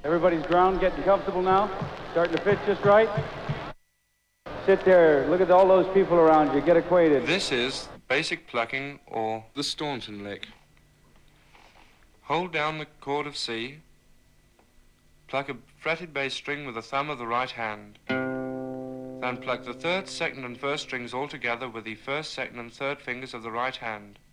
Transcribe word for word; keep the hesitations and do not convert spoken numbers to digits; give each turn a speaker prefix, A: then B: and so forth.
A: Everybody's ground getting comfortable now? Starting to fit just right? Sit there, look at all those people around you, get acquainted.
B: This is basic plucking, or the Staunton lick. Hold down the chord of C, pluck a fretted bass string with the thumb of the right hand. Then pluck the third, second and first strings all together with the first, second and third fingers of the right hand.